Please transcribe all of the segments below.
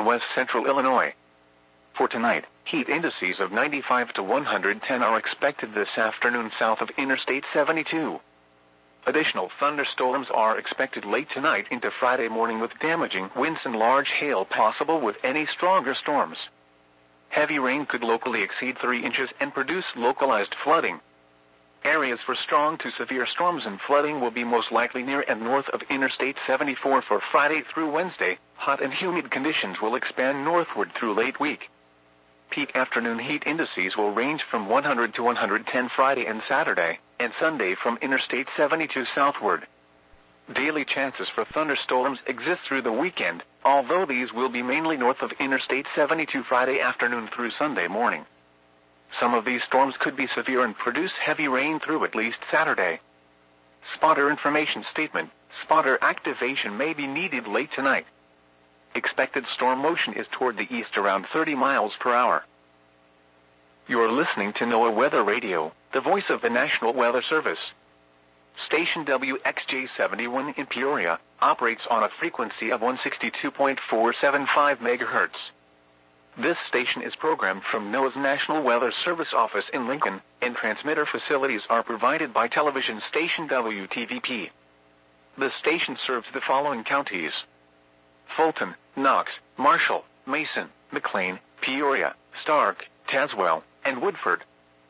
west central Illinois. For tonight, heat indices of 95 to 110 are expected this afternoon south of Interstate 72. Additional thunderstorms are expected late tonight into Friday morning with damaging winds and large hail possible with any stronger storms. Heavy rain could locally exceed 3 inches and produce localized flooding. Areas for strong to severe storms and flooding will be most likely near and north of Interstate 74 for Friday through Wednesday. Hot and humid conditions will expand northward through late week. Peak afternoon heat indices will range from 100 to 110 Friday and Saturday, and Sunday from Interstate 72 southward. Daily chances for thunderstorms exist through the weekend, although these will be mainly north of Interstate 72 Friday afternoon through Sunday morning. Some of these storms could be severe and produce heavy rain through at least Saturday. Spotter information statement: spotter activation may be needed late tonight. Expected storm motion is toward the east around 30 miles per hour. You're listening to NOAA Weather Radio, the voice of the National Weather Service. Station WXJ71 in Peoria operates on a frequency of 162.475 MHz. This station is programmed from NOAA's National Weather Service office in Lincoln, and transmitter facilities are provided by television station WTVP. The station serves the following counties: Fulton, Knox, Marshall, Mason, McLean, Peoria, Stark, Tazewell, and Woodford.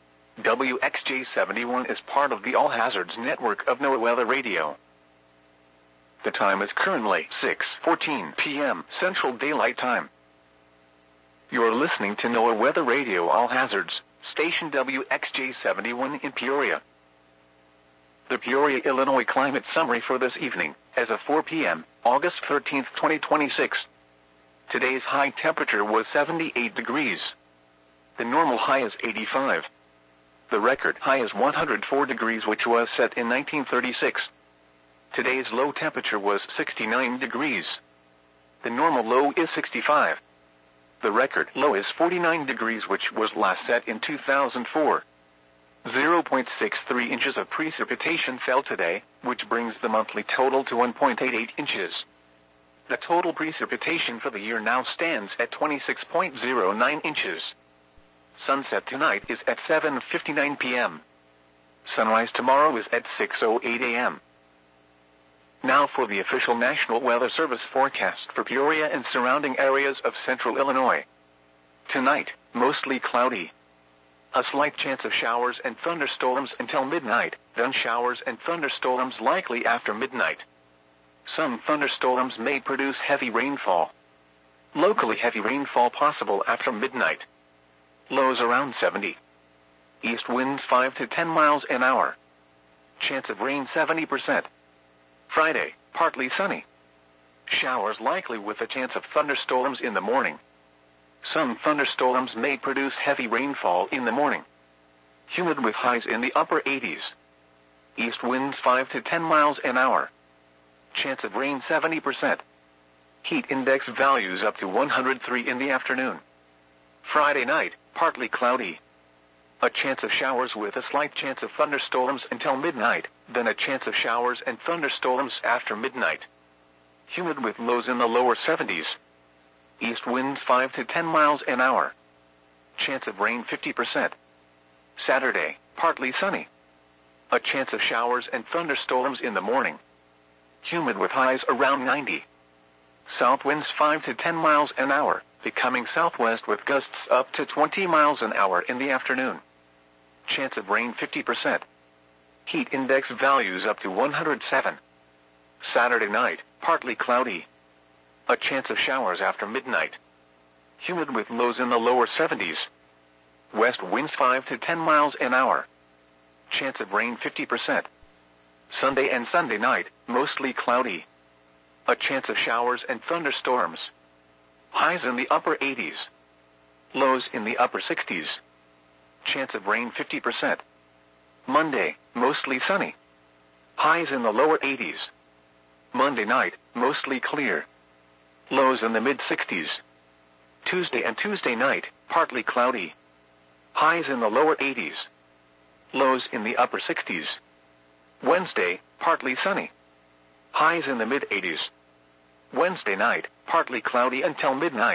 WXJ71 is part of the All Hazards network of NOAA Weather Radio. The time is currently 6:14 p.m. Central Daylight Time. You're listening to NOAA Weather Radio All Hazards, station WXJ71 in Peoria. The Peoria, Illinois climate summary for this evening, as of 4 p.m., August 13, 2026. Today's high temperature was 78 degrees. The normal high is 85. The record high is 104 degrees, which was set in 1936. Today's low temperature was 69 degrees. The normal low is 65. The record low is 49 degrees, which was last set in 2004. 0.63 inches of precipitation fell today, which brings the monthly total to 1.88 inches. The total precipitation for the year now stands at 26.09 inches. Sunset tonight is at 7:59 p.m. Sunrise tomorrow is at 6:08 a.m. Now for the official National Weather Service forecast for Peoria and surrounding areas of central Illinois. Tonight, mostly cloudy. A slight chance of showers and thunderstorms until midnight, then showers and thunderstorms likely after midnight. Some thunderstorms may produce heavy rainfall. Locally heavy rainfall possible after midnight. Lows around 70. East winds 5 to 10 miles an hour. Chance of rain 70%. Friday, partly sunny. Showers likely with a chance of thunderstorms in the morning. Some thunderstorms may produce heavy rainfall in the morning. Humid with highs in the upper 80s. East winds 5 to 10 miles an hour. Chance of rain 70%. Heat index values up to 103 in the afternoon. Friday night, partly cloudy. A chance of showers with a slight chance of thunderstorms until midnight, then a chance of showers and thunderstorms after midnight. Humid with lows in the lower 70s. East winds 5 to 10 miles an hour. Chance of rain 50%. Saturday, partly sunny. A chance of showers and thunderstorms in the morning. Humid with highs around 90. South winds 5 to 10 miles an hour, becoming southwest with gusts up to 20 miles an hour in the afternoon. Chance of rain 50%. Heat index values up to 107. Saturday night, partly cloudy. A chance of showers after midnight. Humid with lows in the lower 70s. West winds 5 to 10 miles an hour. Chance of rain 50%. Sunday and Sunday night, mostly cloudy. A chance of showers and thunderstorms. Highs in the upper 80s. Lows in the upper 60s. Chance of rain 50%. Monday, mostly sunny. Highs in the lower 80s. Monday night, mostly clear. Lows in the mid-60s. Tuesday and Tuesday night, partly cloudy. Highs in the lower 80s. Lows in the upper 60s. Wednesday, partly sunny. Highs in the mid-80s. Wednesday night, partly cloudy until midnight.